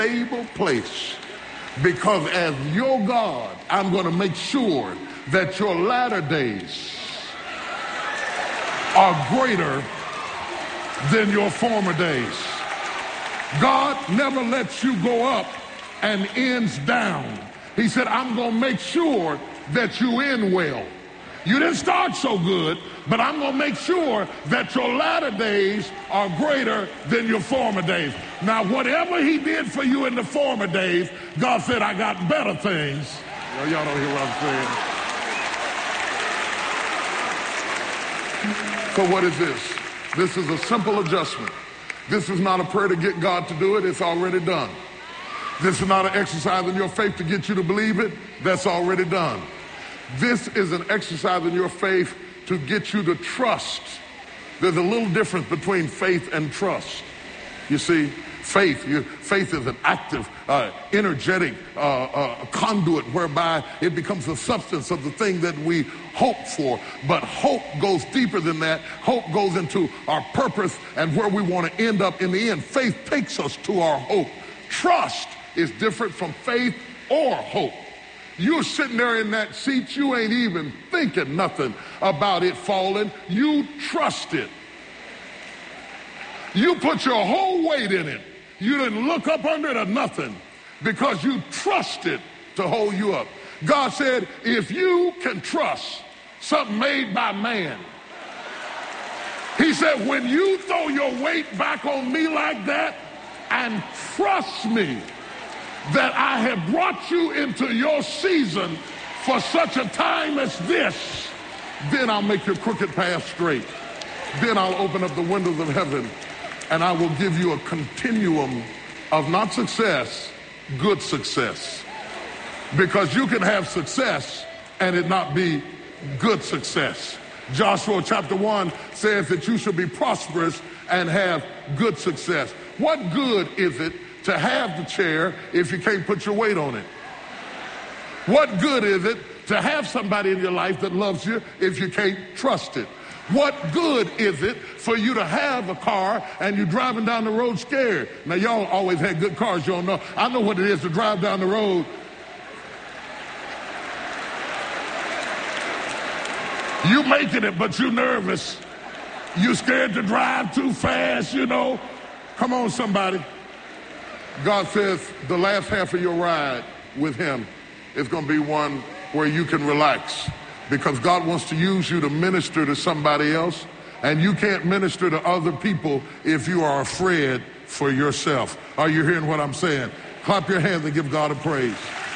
stable place, because as your God, I'm going to make sure that your latter days are greater than your former days. God never lets you go up and ends down. He said, I'm going to make sure that you end well. You didn't start so good, but I'm going to make sure that your latter days are greater than your former days. Now, whatever he did for you in the former days, God said, I got better things. Well, y'all don't hear what I'm saying. So what is this? This is a simple adjustment. This is not a prayer to get God to do it. It's already done. This is not an exercise in your faith to get you to believe it. That's already done. This is an exercise in your faith to get you to trust. There's a little difference between faith and trust. You see, faith is an active, energetic conduit whereby it becomes the substance of the thing that we hope for. But hope goes deeper than that. Hope goes into our purpose and where we want to end up in the end. Faith takes us to our hope. Trust is different from faith or hope. You're sitting there in that seat, you ain't even thinking nothing about it falling. You trust it. You put your whole weight in it. You didn't look up under it or nothing because you trust it to hold you up. God said, if you can trust something made by man, he said, when you throw your weight back on me like that and trust me, that I have brought you into your season for such a time as this, then I'll make your crooked path straight. Then I'll open up the windows of heaven and I will give you a continuum of not success, good success. Because you can have success and it not be good success. Joshua chapter 1 says that you should be prosperous and have good success. What good is it to have the chair if you can't put your weight on it? What good is it to have somebody in your life that loves you if you can't trust it? What good is it for you to have a car and you're driving down the road scared? Now, y'all always had good cars, you don't know. I know what it is to drive down the road. You making it, but you're nervous. You're scared to drive too fast, you know. Come on, somebody. God says the last half of your ride with him is going to be one where you can relax, because God wants to use you to minister to somebody else, and you can't minister to other people if you are afraid for yourself. Are you hearing what I'm saying? Clap your hands and give God a praise.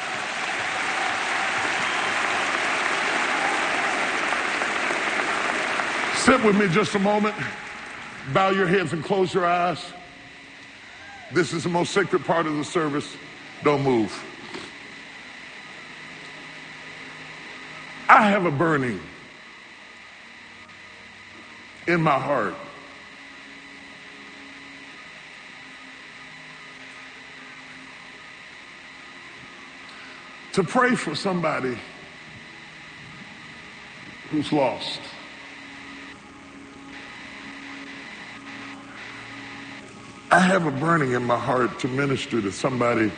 Sit with me just a moment. Bow your heads and close your eyes. This is the most sacred part of the service. Don't move. I have a burning in my heart to pray for somebody who's lost. I have a burning in my heart to minister to somebody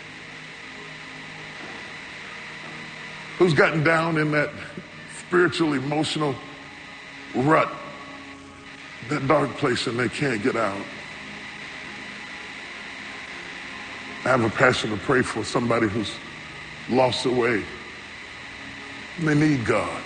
who's gotten down in that spiritual, emotional rut, that dark place, and they can't get out. I have a passion to pray for somebody who's lost their way. And they need God.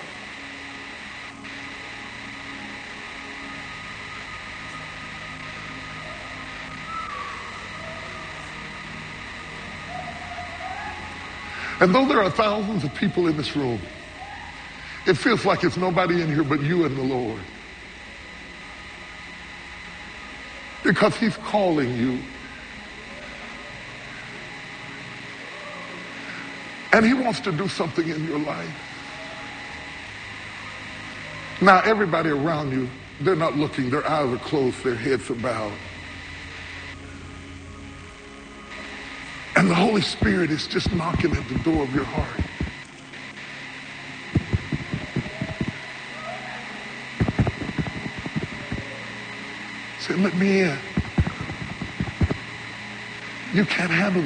And though there are thousands of people in this room, it feels like it's nobody in here but you and the Lord. Because he's calling you. And he wants to do something in your life. Now, everybody around you, they're not looking, their eyes are closed, their heads are bowed. And the Holy Spirit is just knocking at the door of your heart. Say, let me in. You can't handle